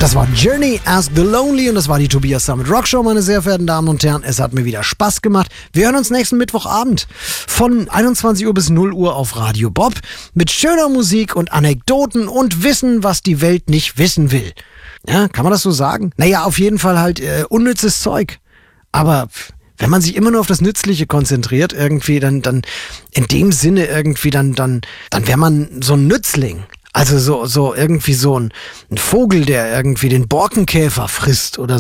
Das war Journey, Ask the Lonely und das war die Tobias Summit Rockshow, meine sehr verehrten Damen und Herren. Es hat mir wieder Spaß gemacht. Wir hören uns nächsten Mittwochabend von 21 Uhr bis 0 Uhr auf Radio Bob mit schöner Musik und Anekdoten und Wissen, was die Welt nicht wissen will. Ja, kann man das so sagen? Naja, auf jeden Fall halt unnützes Zeug. Aber wenn man sich immer nur auf das Nützliche konzentriert, irgendwie, dann in dem Sinne irgendwie, dann wäre man so ein Nützling. Also so irgendwie so ein Vogel, der irgendwie den Borkenkäfer frisst oder